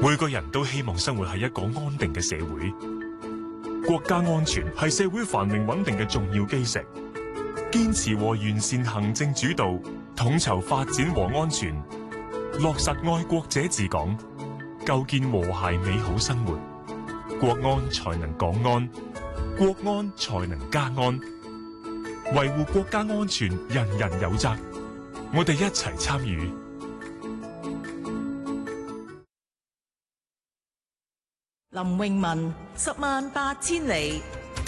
每個人都希望生活喺一個安定嘅社會，國家安全係社會繁榮穩定嘅重要基石。堅持和完善行政主導，統籌發展和安全，落實愛國者治港，構建和諧美好生活，國安才能港安，國安才能家安。維護國家安全，人人有責，我哋一齊參與。 林詠雯108000里。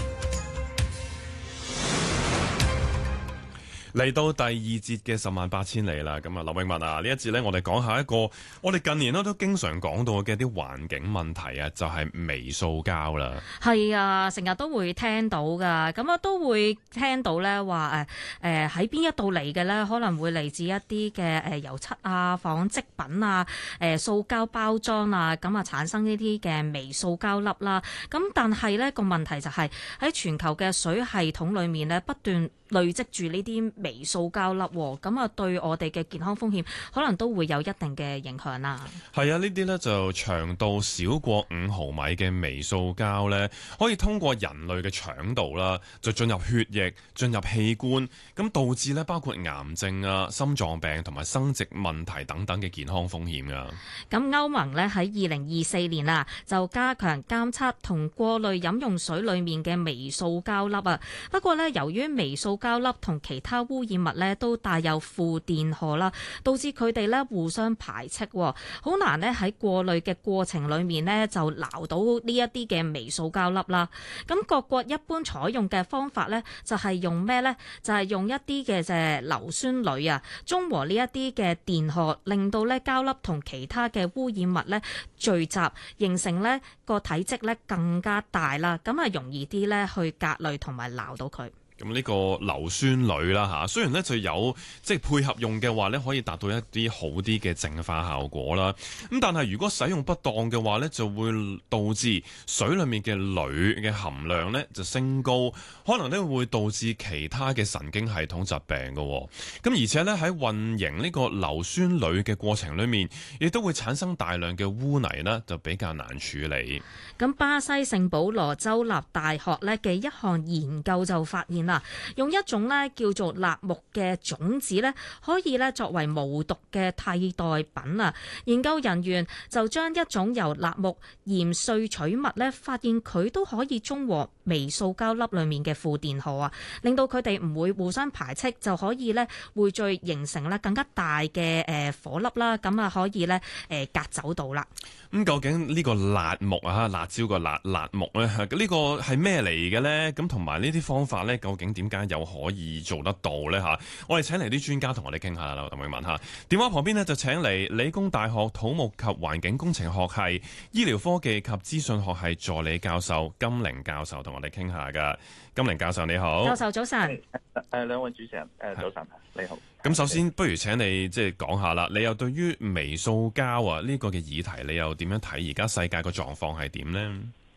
嚟到第二節嘅108000里啦，咁啊，林詠雯啊，呢一節呢，我哋講下一個我哋近年都經常講到嘅一啲環境問題啊，就係微塑膠啦。係啊，成日都會聽到噶，咁啊都會聽到咧話喺邊一度嚟嘅咧，可能會嚟自一啲嘅油漆啊、紡織品啊、塑膠包裝啊，咁啊產生呢啲嘅微塑膠粒啦。咁但係咧個問題就係喺全球嘅水系統裏面咧不斷累積住呢啲微塑膠粒，咁啊對我哋嘅健康風險可能都會有一定嘅影響啦。 係啊，呢啲呢就長度少過5毫米嘅微塑膠呢，可以通過人類嘅腸道啦，就進入血液、進入器官，咁導致呢包括癌症啊、心臟病同埋生殖問題等等嘅健康風險噶。 咁歐盟呢喺2024年啊，就加強監測同過濾飲用水裡面嘅微塑膠粒啊。不過呢，由於微塑膠粒同其他污染物咧都帶有負電荷啦，導致佢哋咧互相排斥，好難咧喺過濾嘅過程裏面咧就撈到呢一啲嘅微塑膠粒啦。咁各國一般採用嘅方法咧就係用咩咧？就係用一啲嘅硫酸鋁啊，中和呢一啲嘅電荷，令到咧膠粒同其他嘅污染物咧聚集，形成咧個體積咧更加大啦，咁啊容易啲咧去隔離同埋撈到佢。 咁呢個硫酸鋁啦嚇，雖然咧就有即係配合用嘅話咧，可以達到一啲好啲嘅淨化效果啦。咁但係如果使用不當嘅話咧，就會導致水裡面嘅鋁嘅含量咧就升高，可能咧會導致其他嘅神經系統疾病嘅。咁而且咧喺運營呢個硫酸鋁嘅過程裡面，亦都會產生大量嘅污泥啦，就比較難處理。 咁巴西聖保羅州立大學咧嘅一項研究就發現啦，用一種咧叫做辣木嘅種子咧，可以咧作為無毒嘅替代品啊。研究人員就將一種由辣木鹽萃取物咧，發現佢都可以中和微塑膠粒裡面嘅負電荷啊，令到佢哋唔會互相排斥，就可以咧匯聚形成咧更加大嘅火粒啦，咁啊可以咧隔走到啦。 咁究竟呢個辣木啊，辣椒個辣木咧，呢個係咩嚟嘅咧？咁同埋呢啲方法咧，究竟點解又可以做得到咧？嚇，我哋請嚟啲專家同我哋傾下啦，林詠雯嚇。電話旁邊呢，就請嚟理工大學土木及環境工程學系醫療科技及資訊學系助理教授金玲教授同我哋傾下噶。金玲教授你好。 教授早晨。 兩位主持人早晨，你好。 咁首先，不如請你即係講下啦。你又對於微塑膠啊呢個嘅議題，你又點樣睇？而家世界個狀況係點呢？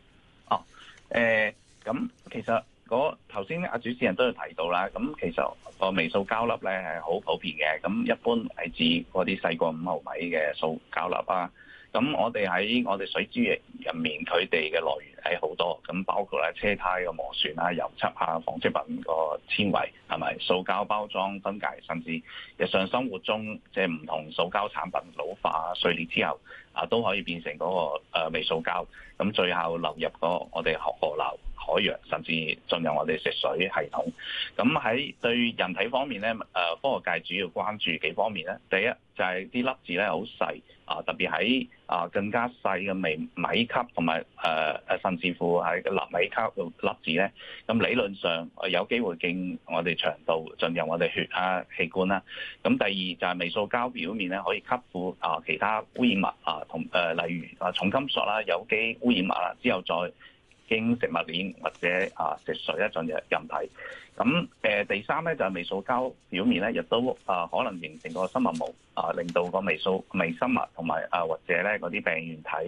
咁其實頭先阿主持人都有提到啦。咁其實個微塑膠粒咧係好普遍嘅。咁一般係指嗰啲細過5毫米嘅塑膠粒啊。咁我哋喺我哋水資源入面，佢哋嘅來源係好多，咁包括咧車胎嘅磨損啊、油漆啊、紡織品個纖維，係咪塑膠包裝分解，甚至日常生活中即係唔同塑膠產品老化碎裂之後啊，都可以變成嗰個微塑膠，咁最後流入我哋河流、海洋，甚至進入我哋食水系統。咁喺對人體方面咧，科學界主要關注幾方面咧。第一就係啲粒子咧好細啊，特別喺更加細嘅米級同埋甚至乎係納米級嘅粒子咧，咁理論上有機會經我哋腸道進入我哋血器官啦。咁第二就係微塑膠表面咧可以吸附其他污染物例如重金屬啦、有機污染物啦，之後再經食物鏈或者食水進入人體。咁第三咧就係微塑膠表面咧，亦都可能形成個生物膜令到個微生物同埋或者咧嗰啲病原體